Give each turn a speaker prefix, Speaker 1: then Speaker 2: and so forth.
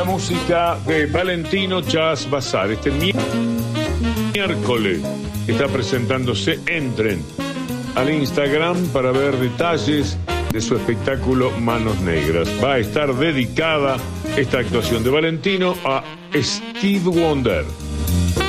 Speaker 1: La música de Valentino Jazz Bazaar. Este miércoles está presentándose. Entren al Instagram para ver detalles de su espectáculo Manos Negras. Va a estar dedicada esta actuación de Valentino a Steve Wonder.